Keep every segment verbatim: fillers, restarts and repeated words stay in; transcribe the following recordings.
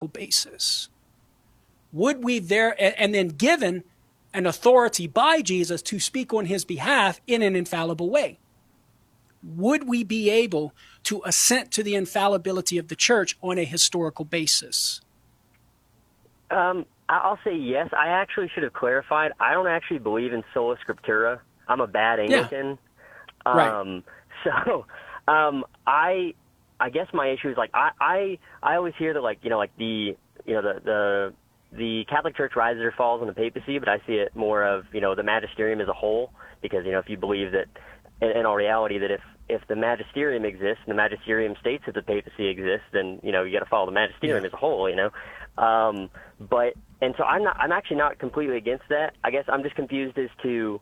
historical basis? Would we there, and, and then given an authority by Jesus to speak on his behalf in an infallible way, would we be able to assent to the infallibility of the church on a historical basis? Um, I'll say yes. I actually should have clarified. I don't actually believe in sola scriptura. I'm a bad Anglican. Yeah. Right. Um, so um, I I guess my issue is like I, I I always hear that like you know like the you know the the the Catholic Church rises or falls on the papacy, but I see it more of you know the magisterium as a whole, because you know if you believe that in, in all reality that if if the magisterium exists and the magisterium states that the papacy exists, then you know you got to follow the magisterium Yeah. as a whole, you know. Um, but and so I'm not I'm actually not completely against that. I guess I'm just confused as to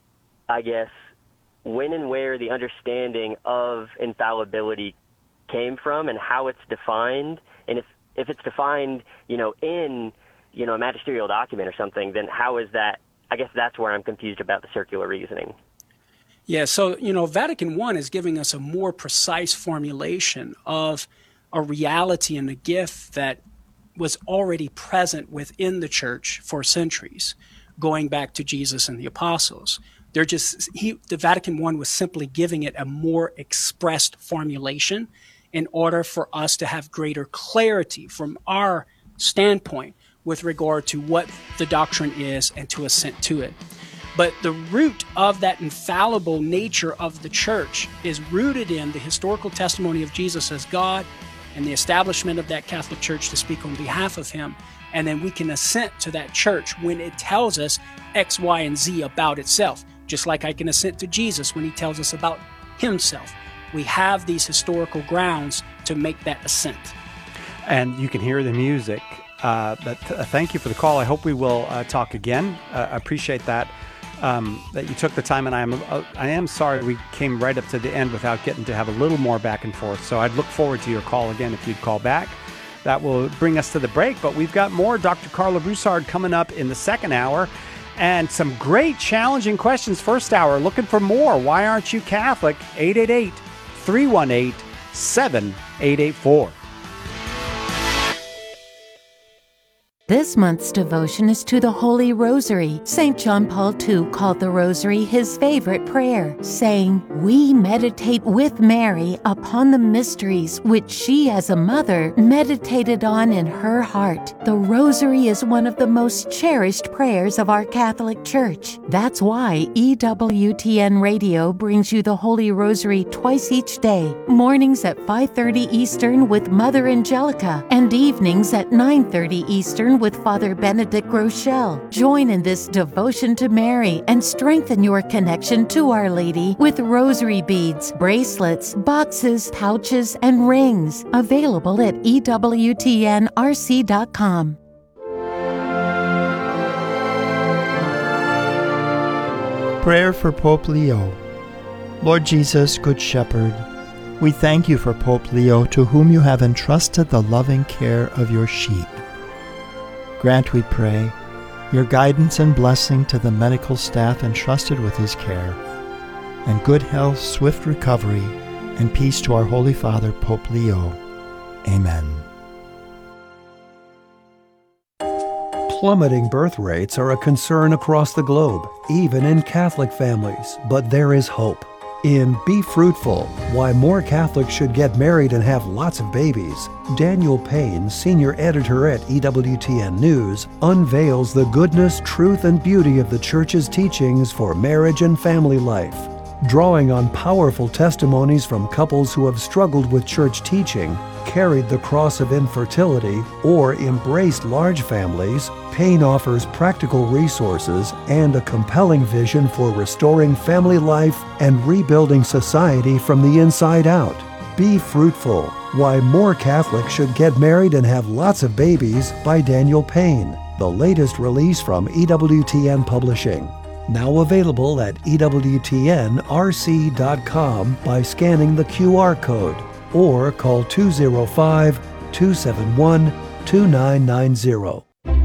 I guess when and where the understanding of infallibility came from and how it's defined, and if if it's defined, you know, in you know a magisterial document or something, then how is that? I guess that's where I'm confused about the circular reasoning. Yeah, so, you know, Vatican One is giving us a more precise formulation of a reality and a gift that was already present within the church for centuries, going back to Jesus and the apostles. They're just, he, the Vatican One was simply giving it a more expressed formulation in order for us to have greater clarity from our standpoint with regard to what the doctrine is and to assent to it. But the root of that infallible nature of the church is rooted in the historical testimony of Jesus as God and the establishment of that Catholic Church to speak on behalf of him. And then we can assent to that church when it tells us X, Y, and Z about itself, just like I can assent to Jesus when he tells us about himself. We have these historical grounds to make that assent. And you can hear the music. Uh, but th- thank you for the call. I hope we will uh, talk again. Uh, I appreciate that. Um, that you took the time, and I'm uh, I am sorry we came right up to the end without getting to have a little more back and forth. So I'd look forward to your call again if you'd call back. That will bring us to the break, but we've got more Doctor Carla Broussard coming up in the second hour, and some great challenging questions first hour. Looking for more. Why aren't you Catholic? eight eight eight, three one eight, seven eight eight four. This month's devotion is to the Holy Rosary. Saint John Paul the Second called the Rosary his favorite prayer, saying, "We meditate with Mary upon the mysteries which she as a mother meditated on in her heart." The Rosary is one of the most cherished prayers of our Catholic Church. That's why E W T N Radio brings you the Holy Rosary twice each day, mornings at five thirty Eastern with Mother Angelica, and evenings at nine thirty Eastern with Father Benedict Rochelle. Join in this devotion to Mary and strengthen your connection to Our Lady with rosary beads, bracelets, boxes, pouches, and rings. Available at E W T N R C dot com. Prayer for Pope Leo. Lord Jesus, Good Shepherd, we thank you for Pope Leo, to whom you have entrusted the loving care of your sheep. Grant, we pray, your guidance and blessing to the medical staff entrusted with his care, and good health, swift recovery, and peace to our Holy Father, Pope Leo. Amen. Plummeting birth rates are a concern across the globe, even in Catholic families, but there is hope. In Be Fruitful, Why More Catholics Should Get Married and Have Lots of Babies, Daniel Payne, senior editor at E W T N News, unveils the goodness, truth, and beauty of the Church's teachings for marriage and family life. Drawing on powerful testimonies from couples who have struggled with church teaching, carried the cross of infertility, or embraced large families, Payne offers practical resources and a compelling vision for restoring family life and rebuilding society from the inside out. Be Fruitful, Why More Catholics Should Get Married and Have Lots of Babies by Daniel Payne, the latest release from E W T N Publishing. Now available at E W T N R C dot com by scanning the Q R code, or call two oh five, two seven one, two nine nine zero.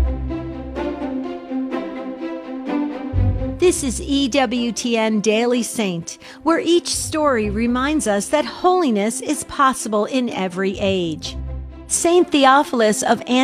This is E W T N Daily Saint, where each story reminds us that holiness is possible in every age. Saint Theophilus of